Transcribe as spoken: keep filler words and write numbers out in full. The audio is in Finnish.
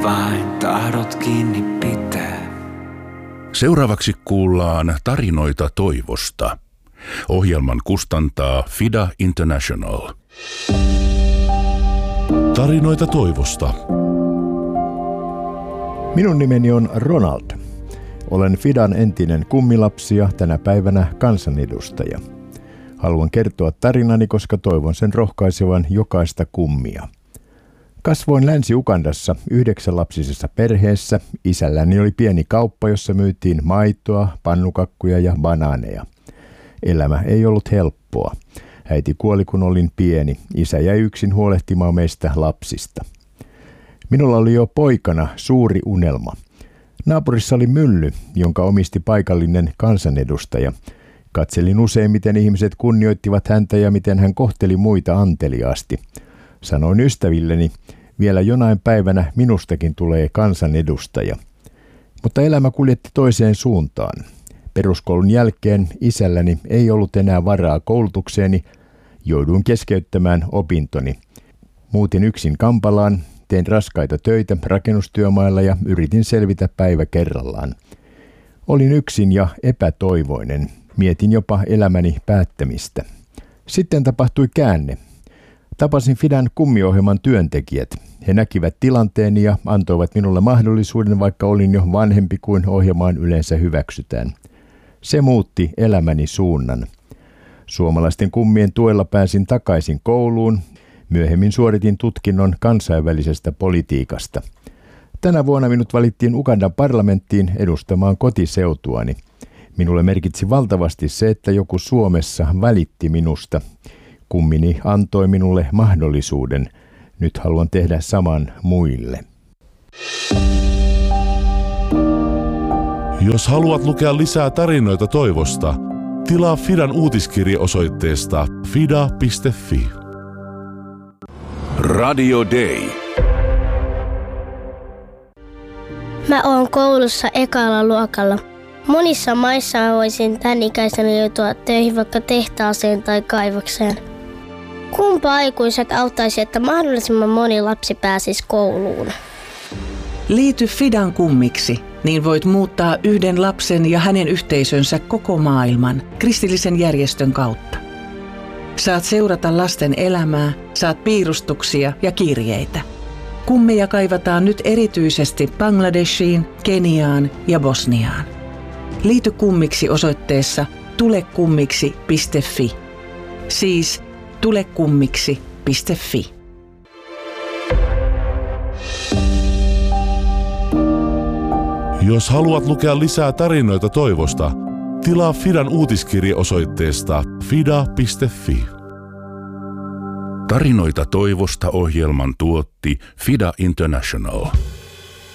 vain tahdot kiinni pitää. Seuraavaksi kuullaan tarinoita toivosta. Ohjelman kustantaa Fida International. Tarinoita toivosta. Minun nimeni on Ronald. Olen Fidan entinen kummilapsi ja tänä päivänä kansanedustaja. Haluan kertoa tarinani, koska toivon sen rohkaisevan jokaista kummia. Kasvoin Länsi-Ugandassa yhdeksänlapsisessa perheessä. Isälläni oli pieni kauppa, jossa myytiin maitoa, pannukakkuja ja banaaneja. Elämä ei ollut helppoa. Äiti kuoli, kun olin pieni. Isä jäi yksin huolehtimaan meistä lapsista. Minulla oli jo poikana suuri unelma. Naapurissa oli mylly, jonka omisti paikallinen kansanedustaja. Katselin usein, miten ihmiset kunnioittivat häntä ja miten hän kohteli muita anteliaasti. Sanoin ystävilleni, vielä jonain päivänä minustakin tulee kansanedustaja. Mutta elämä kuljetti toiseen suuntaan. Peruskoulun jälkeen isälläni ei ollut enää varaa koulutukseeni. Jouduin keskeyttämään opintoni. Muutin yksin Kampalaan, tein raskaita töitä rakennustyömailla ja yritin selvitä päivä kerrallaan. Olin yksin ja epätoivoinen. Mietin jopa elämäni päättämistä. Sitten tapahtui käänne. Tapasin Fidan kummiohjelman työntekijät. He näkivät tilanteeni ja antoivat minulle mahdollisuuden, vaikka olin jo vanhempi kuin ohjelmaan yleensä hyväksytään. Se muutti elämäni suunnan. Suomalaisten kummien tuella pääsin takaisin kouluun. Myöhemmin suoritin tutkinnon kansainvälisestä politiikasta. Tänä vuonna minut valittiin Ugandan parlamenttiin edustamaan kotiseutuani. Minulle merkitsi valtavasti se, että joku Suomessa välitti minusta. Kummini antoi minulle mahdollisuuden. Nyt haluan tehdä saman muille. Jos haluat lukea lisää tarinoita toivosta, tilaa Fidan uutiskirje osoitteesta fida piste fi. Radio Day. Mä oon koulussa ekalla luokalla. Monissa maissa mä voisin tän ikäisenä joutua töihin vaikka tehtaaseen tai kaivokseen. Kumpa aikuiset auttaisi, että mahdollisimman moni lapsi pääsisi kouluun? Liity Fidan kummiksi, niin voit muuttaa yhden lapsen ja hänen yhteisönsä koko maailman kristillisen järjestön kautta. Saat seurata lasten elämää, saat piirustuksia ja kirjeitä. Kummeja kaivataan nyt erityisesti Bangladeshiin, Keniaan ja Bosniaan. Liity kummiksi osoitteessa tulekummiksi piste fi. Siis tulekummiksi piste fi. Jos haluat lukea lisää tarinoita toivosta, tilaa Fidan uutiskirje osoitteesta fida piste fi. Tarinoita toivosta ohjelman tuotti Fida International.